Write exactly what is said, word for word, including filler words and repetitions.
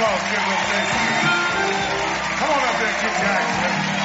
applause, give them a Come on up there and kick your ass, man.